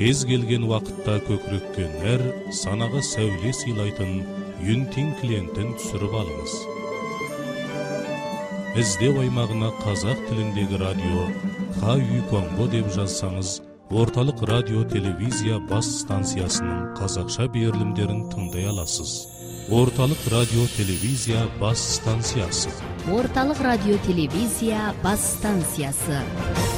кез келген вақытта көкірекке нәр, санаға сәуле сыйлайтын Юнтин клиентін түсіріп алыңыз. Іздеу аймағына қазақ тіліндегі радио Ха-Үй Конго деп жазсаңыз, орталық радио телевизия бас станциясының қазақша берілімдерін тыңдай аласыз. Орталық радио телевизия бас станциясы. Орталық радио телевизия бас станциясы.